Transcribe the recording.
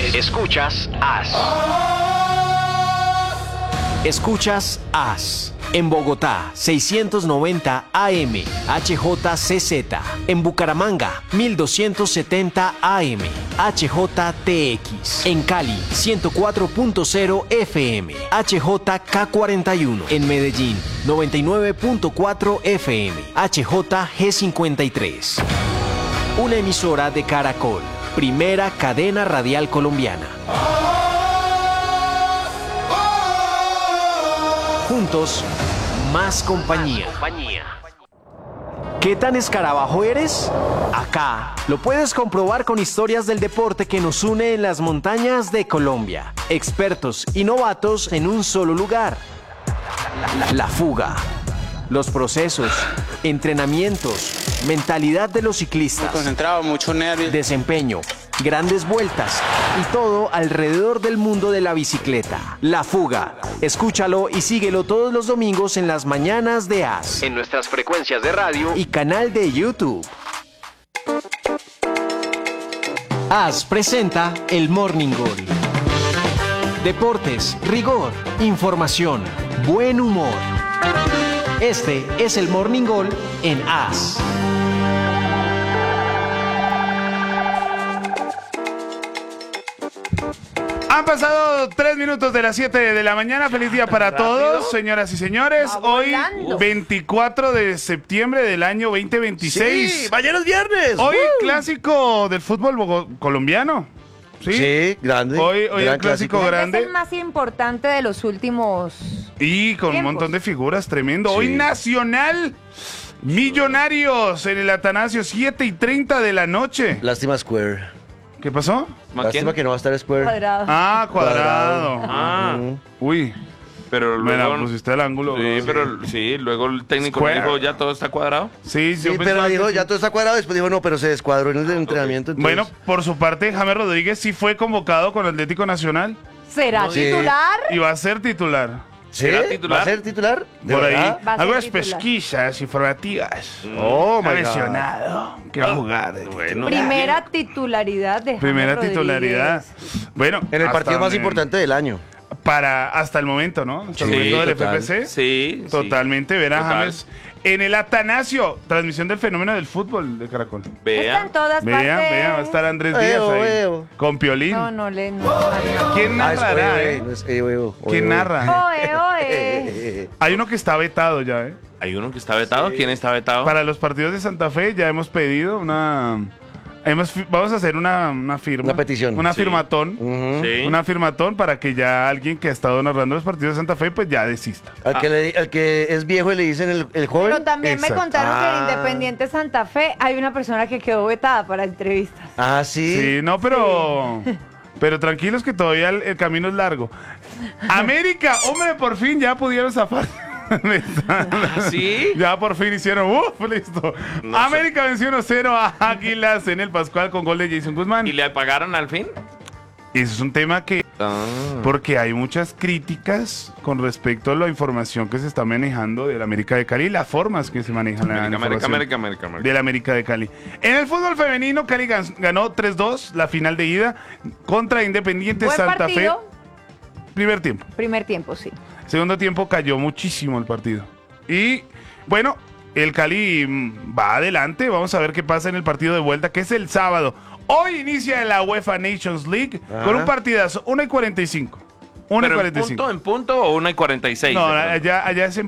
Escuchas AS. Escuchas AS. En Bogotá, 690 AM, HJCZ. En Bucaramanga, 1270 AM, HJTX. En Cali, 104.0 FM, HJK41. En Medellín, 99.4 FM, HJG53. Una emisora de Caracol, primera cadena radial colombiana. Juntos, más compañía. ¿Qué tan escarabajo eres? Acá lo puedes comprobar con historias del deporte que nos une en las montañas de Colombia. Expertos y novatos en un solo lugar. La fuga. Los procesos, entrenamientos, mentalidad de los ciclistas. Muy concentrado, mucho nervio. Desempeño, grandes vueltas y todo alrededor del mundo de la bicicleta. La Fuga. Escúchalo y síguelo todos los domingos en las mañanas de AS. En nuestras frecuencias de radio y canal de YouTube. AS presenta el Morning Goal. Deportes, rigor, información, buen humor. Este es el Morning Goal en AS. Han pasado 3 minutos de las 7 de la mañana. Feliz día para todos, señoras y señores. Hoy, 24 de septiembre del año 2026. Sí, mañana es viernes. Hoy clásico del fútbol colombiano. Sí, grande. Hoy el clásico grande. Es el más importante de los últimos Y con un montón de figuras, tremendo. Sí. Hoy Nacional Millonarios en el Atanasio, 7:30 de la noche. Lástima Square. ¿Qué pasó? Lástima que no va a estar Square. cuadrados. Ah, cuadrado. Ah, Uy, pero me la luego... pusiste al ángulo. Sí, bro. pero sí, luego el técnico Square. dijo, ¿ya todo está cuadrado? Sí, Sí, yo pero pensaba dijo, que ya sí. todo está cuadrado. Después dijo, no, pero se descuadró en el entrenamiento. entonces- Bueno, por su parte, James Rodríguez sí fue convocado con Atlético Nacional ¿Será Sí. titular? y va a ser titular. ¿Sí? ¿Será titular? ¿Va a ser titular? ¿De Por ahí, verdad? Va a ser algunas titular. pesquisas informativas. Oh, Ha my God. mencionado que va a jugar. Bueno. Primera titularidad de James Primera Rodríguez. titularidad. Bueno, En el hasta partido más donde- importante del año. hasta el momento, ¿no? Hasta el Sí, momento del total. FPC. Sí. Totalmente, verá Total. James en el Atanasio, transmisión del fenómeno del fútbol de Caracol. Está en Vea. todas partes. Vea, va a estar Andrés Díaz Eo, ahí, eo. con Piolín. No. ¿Quién Ah, es narrará, oe, no es oe. ¿Quién narra? Oe. Hay uno que está vetado ya, ¿eh? Hay uno que está vetado. ¿Quién está vetado? Para los partidos de Santa Fe ya hemos pedido vamos a hacer una firma. Una petición. Una Sí. firmatón. Ujú. Sí. Una firmatón para que ya alguien que ha estado narrando los partidos de Santa Fe, pues ya desista. Al que es viejo le dicen el joven. Pero también Exacto. me contaron que Ah. en Independiente Santa Fe hay una persona que quedó vetada para entrevistas. Ah, sí. Sí, no, pero... Pero tranquilos que todavía el camino es largo. América, hombre, por fin ya pudieron zafar. ¿Sí? Ya por fin hicieron, listo. No América venció 1-0 a Águilas en el Pascual con gol de Jason Guzmán. ¿Y le pagaron al fin? Eso es un tema que... Porque hay muchas críticas con respecto a la información que se está manejando del América de Cali y las formas que se manejan la información América. del América de Cali. En el fútbol femenino, Cali ganó 3-2 la final de ida contra Independiente Buen Santa partido. Fe. Primer tiempo. Primer tiempo, sí. Segundo tiempo cayó muchísimo el partido. Y bueno, el Cali va adelante. Vamos a ver qué pasa en el partido de vuelta, que es el sábado. Hoy inicia la UEFA Nations League con un partidazo, 1:45. ¿Pero 1:45. en punto o 1:46? No, allá es